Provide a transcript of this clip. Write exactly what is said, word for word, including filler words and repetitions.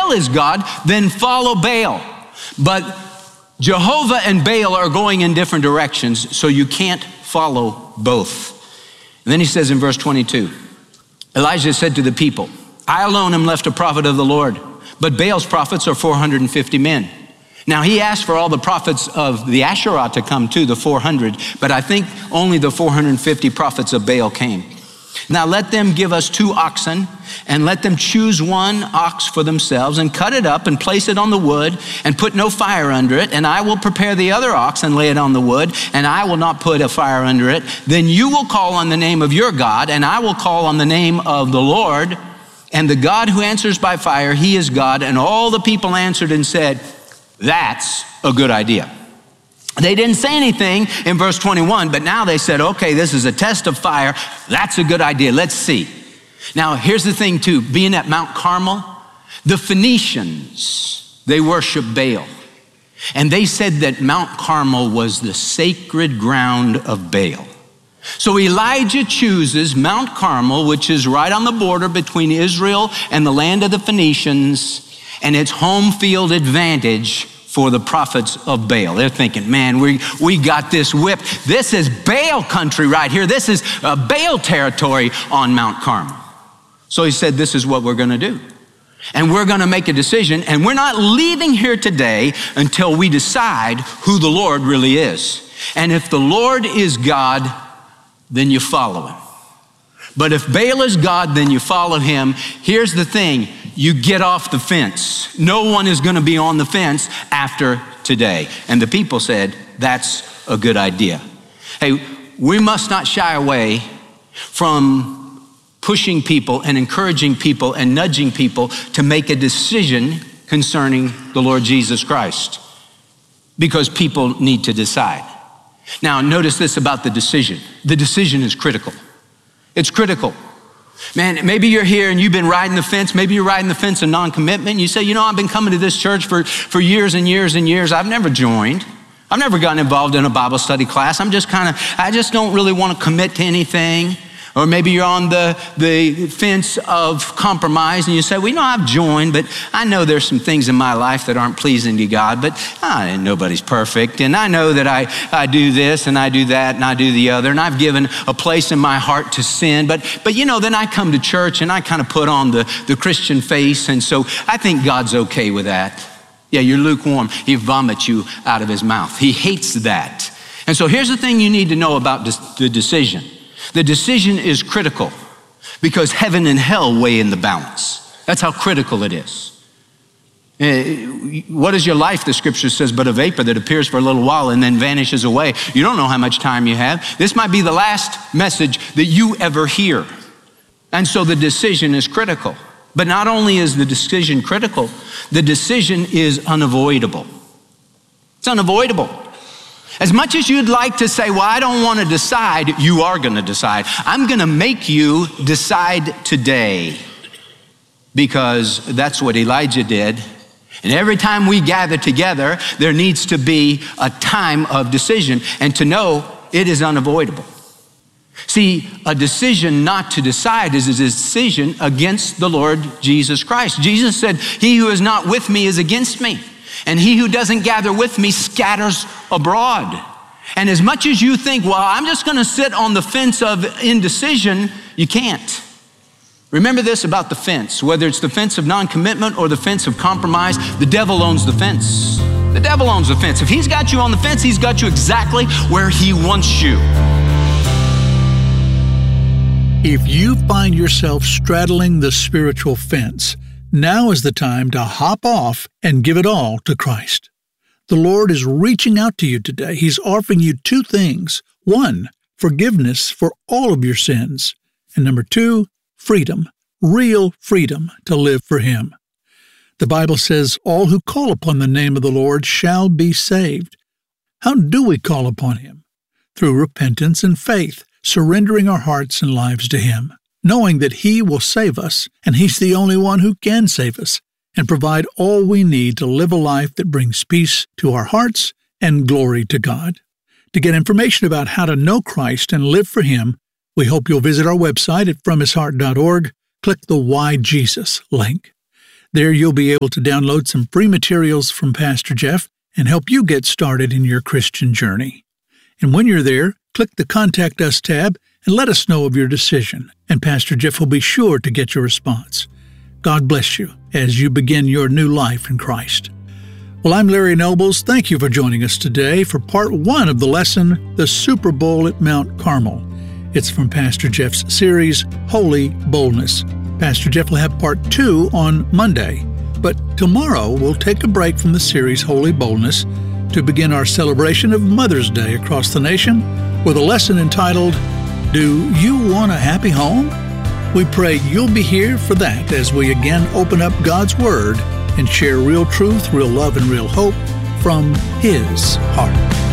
Baal is God, then follow Baal. But Jehovah and Baal are going in different directions, so you can't follow both. And then he says in verse twenty-two, Elijah said to the people, I alone am left a prophet of the Lord, but Baal's prophets are four hundred fifty men. Now he asked for all the prophets of the Asherah to come too, the four hundred, but I think only the four hundred fifty prophets of Baal came. Now let them give us two oxen, and let them choose one ox for themselves, and cut it up and place it on the wood, and put no fire under it. And I will prepare the other ox and lay it on the wood, and I will not put a fire under it. Then you will call on the name of your God, and I will call on the name of the Lord. And the God who answers by fire, he is God. And all the people answered and said, that's a good idea. They didn't say anything in verse twenty-one, but now they said, okay, this is a test of fire. That's a good idea. Let's see. Now, here's the thing too, being at Mount Carmel, the Phoenicians, they worship Baal. And they said that Mount Carmel was the sacred ground of Baal. So Elijah chooses Mount Carmel, which is right on the border between Israel and the land of the Phoenicians, and it's home field advantage for the prophets of Baal. They're thinking, man, we, we got this whipped. This is Baal country right here. This is uh, Baal territory on Mount Carmel. So he said, this is what we're gonna do. And we're gonna make a decision, and we're not leaving here today until we decide who the Lord really is. And if the Lord is God, then you follow him. But if Baal is God, then you follow him. Here's the thing, you get off the fence. No one is gonna be on the fence after today. And the people said, that's a good idea. Hey, we must not shy away from pushing people and encouraging people and nudging people to make a decision concerning the Lord Jesus Christ, because people need to decide. Now, notice this about the decision. The decision is critical. It's critical. Man, maybe you're here and you've been riding the fence. Maybe you're riding the fence of non-commitment. You say, you know, I've been coming to this church for, for years and years and years. I've never joined. I've never gotten involved in a Bible study class. I'm just kind of, I just don't really want to commit to anything. Or maybe you're on the, the fence of compromise and you say, well, you know, I've joined, but I know there's some things in my life that aren't pleasing to God, but ah, nobody's perfect. And I know that I, I do this and I do that and I do the other. And I've given a place in my heart to sin. But, but you know, then I come to church and I kind of put on the, the Christian face. And so I think God's okay with that. Yeah, you're lukewarm. He vomits you out of his mouth. He hates that. And so here's the thing you need to know about the decision. The decision is critical because heaven and hell weigh in the balance. That's how critical it is. What is your life, the scripture says, but a vapor that appears for a little while and then vanishes away. You don't know how much time you have. This might be the last message that you ever hear. And so the decision is critical. But not only is the decision critical, the decision is unavoidable. It's unavoidable. As much as you'd like to say, well, I don't want to decide, you are going to decide. I'm going to make you decide today, because that's what Elijah did. And every time we gather together, there needs to be a time of decision, and to know it is unavoidable. See, a decision not to decide is a decision against the Lord Jesus Christ. Jesus said, he who is not with me is against me. And he who doesn't gather with me scatters abroad. And as much as you think, well, I'm just gonna sit on the fence of indecision, you can't. Remember this about the fence, whether it's the fence of non-commitment or the fence of compromise, the devil owns the fence. The devil owns the fence. If he's got you on the fence, he's got you exactly where he wants you. If you find yourself straddling the spiritual fence, now is the time to hop off and give it all to Christ. The Lord is reaching out to you today. He's offering you two things. One, forgiveness for all of your sins. And number two, freedom, real freedom to live for Him. The Bible says, all who call upon the name of the Lord shall be saved. How do we call upon Him? Through repentance and faith, surrendering our hearts and lives to Him, knowing that He will save us, and He's the only one who can save us, and provide all we need to live a life that brings peace to our hearts and glory to God. To get information about how to know Christ and live for Him, we hope you'll visit our website at from his heart dot org. Click the Why Jesus link. There you'll be able to download some free materials from Pastor Jeff and help you get started in your Christian journey. And when you're there, click the Contact Us tab and let us know of your decision, and Pastor Jeff will be sure to get your response. God bless you as you begin your new life in Christ. Well, I'm Larry Nobles. Thank you for joining us today for part one of the lesson, The Super Bowl at Mount Carmel. It's from Pastor Jeff's series, Holy Boldness. Pastor Jeff will have part two on Monday, but tomorrow we'll take a break from the series Holy Boldness to begin our celebration of Mother's Day across the nation with a lesson entitled, Do You Want a Happy Home? We pray you'll be here for that as we again open up God's Word and share real truth, real love, and real hope from His heart.